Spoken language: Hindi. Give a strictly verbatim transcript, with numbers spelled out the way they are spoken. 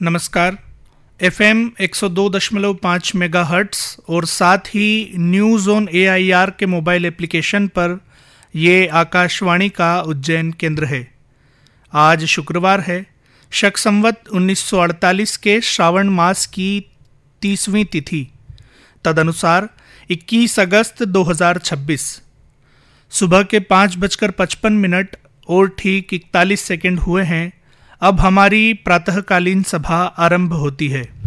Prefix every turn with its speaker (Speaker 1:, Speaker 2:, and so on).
Speaker 1: नमस्कार। एफ एम एक सौ दो दशमलव पाँच मेगा हर्ट्स और साथ ही news on A I R के मोबाइल एप्लीकेशन पर ये आकाशवाणी का उज्जैन केंद्र है। आज शुक्रवार है, शक संवत उन्नीस सौ अड़तालीस के श्रावण मास की तीसवीं तिथि, तदनुसार इक्कीस अगस्त दो हज़ार छब्बीस। सुबह के पाँच बजकर पचपन मिनट और ठीक इकतालीस सेकंड हुए हैं। अब हमारी प्रातःकालीन सभा आरंभ होती है।